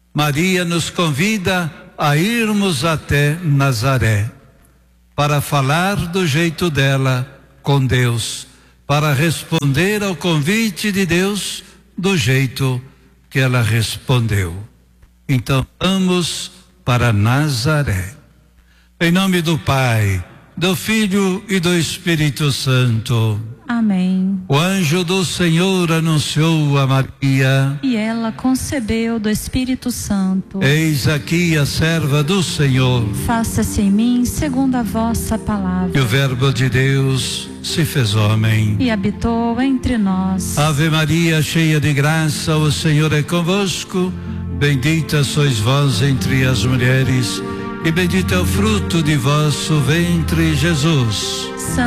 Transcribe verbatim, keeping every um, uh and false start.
Maria nos convida a irmos até Nazaré, para falar do jeito dela com Deus, para responder ao convite de Deus do jeito que ela respondeu. Então vamos para Nazaré. Em nome do Pai, do Filho e do Espírito Santo. Amém. O anjo do Senhor anunciou a Maria. E ela concebeu do Espírito Santo. Eis aqui a serva do Senhor. Faça-se em mim segundo a vossa palavra. E o Verbo de Deus se fez homem. E habitou entre nós. Ave Maria, cheia de graça, o Senhor é convosco. Bendita sois vós entre as mulheres, e bendito é o fruto de vosso ventre, Jesus.